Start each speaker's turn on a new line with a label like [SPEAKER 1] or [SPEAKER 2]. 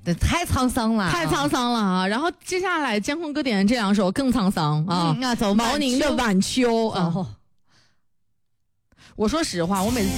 [SPEAKER 1] 这太沧桑了，
[SPEAKER 2] 太沧桑了啊！然后接下来姜昆哥点的这2首更沧桑啊，
[SPEAKER 1] 那走
[SPEAKER 2] 毛宁的《晚秋》啊。我说实话，我每次听。